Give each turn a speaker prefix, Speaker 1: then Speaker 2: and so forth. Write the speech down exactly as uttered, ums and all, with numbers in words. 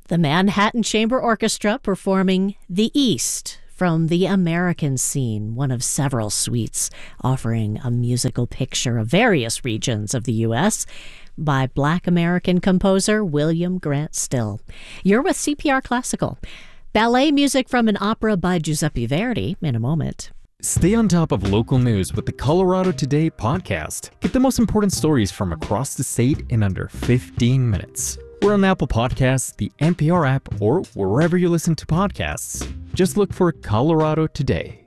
Speaker 1: The Manhattan Chamber Orchestra performing The East from the American Scene, one of several suites offering a musical picture of various regions of the U S by Black American composer William Grant Still. You're with C P R Classical. Ballet music from an opera by Giuseppe Verdi in a moment.
Speaker 2: Stay on top of local news with the Colorado Today podcast. Get the most important stories from across the state in under fifteen minutes. We're on Apple Podcasts, the N P R app, or wherever you listen to podcasts. Just look for Colorado Today.